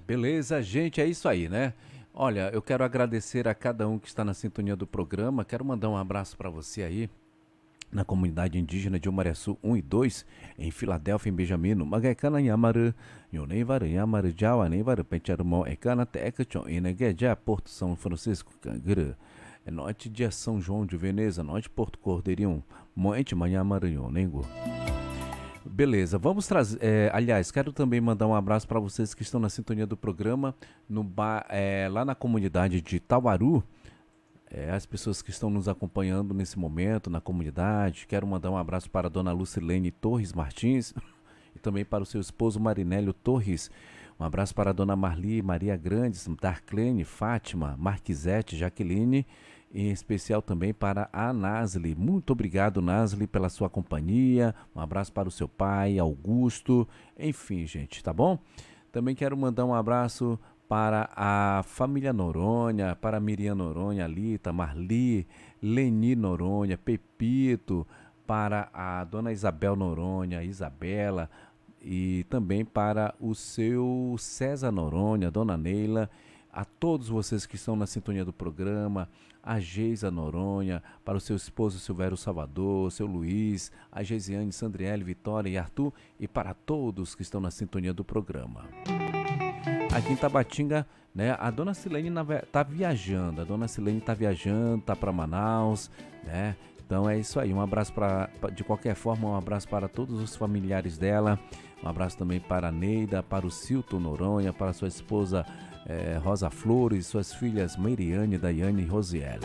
Beleza, gente, é isso aí, né? Olha, eu quero agradecer a cada um que está na sintonia do programa. Quero mandar um abraço para você aí na comunidade indígena de Umareçu 1 e 2, em Filadélfia, em Benjamino, Magaicana Yamaru, Yoneivaru Yamaru Jawa, Neivaru Pencharumo, Ecana Tecacho, Inegueja, Porto São Francisco, Canguru, é Norte de São João de Veneza, Norte Porto Cordeirinho, Moente Manhamaru, Yonengo. Beleza, vamos trazer. Aliás, quero também mandar um abraço para vocês que estão na sintonia do programa lá na comunidade de Tauaru. As pessoas que estão nos acompanhando nesse momento na comunidade. Quero mandar um abraço para a dona Lucilene Torres Martins e também para o seu esposo Marinélio Torres. Um abraço para a dona Marli Maria Grandes, Darclene, Fátima, Marquisete, Jaqueline, e em especial também para a Nasli. Muito obrigado, Nasli, pela sua companhia. Um abraço para o seu pai, Augusto. Enfim, gente, tá bom? Também quero mandar um abraço para a família Noronha, para Miriam Noronha, Lita, Marli, Leni Noronha, Pepito, para a dona Isabel Noronha, Isabela, e também para o seu César Noronha, dona Neila, a todos vocês que estão na sintonia do programa, a Geisa Noronha, para o seu esposo Silvério Salvador, seu Luiz, a Geisiane, Sandriele, Vitória e Arthur, e para todos que estão na sintonia do programa. Aqui em Tabatinga, né, a dona Silene tá viajando, tá para Manaus, né? Então é isso aí, um abraço de qualquer forma, um abraço para todos os familiares dela, um abraço também para a Neida, para o Cilton Noronha, para sua esposa Rosa Flores, suas filhas Meiriane, Daiane e Rosiele.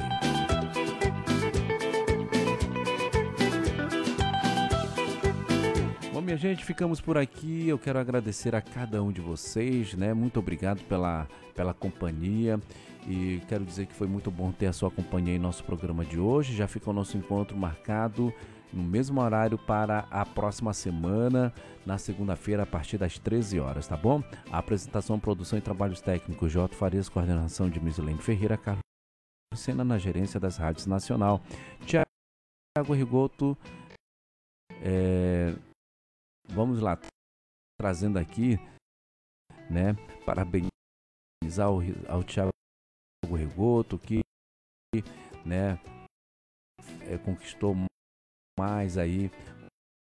Bom, minha gente, ficamos por aqui. Eu quero agradecer a cada um de vocês, né? Muito obrigado pela companhia. E quero dizer que foi muito bom ter a sua companhia em nosso programa de hoje. Já fica o nosso encontro marcado no mesmo horário para a próxima semana, na segunda-feira, a partir das 13 horas, tá bom? A apresentação, produção e trabalhos técnicos, J. Farias, coordenação de Misilene Ferreira, Carlos Sena na gerência das rádios nacional. Tiago Rigoto, vamos lá, trazendo aqui, né, parabenizar ao Tiago Rigoto, que, né, conquistou mais aí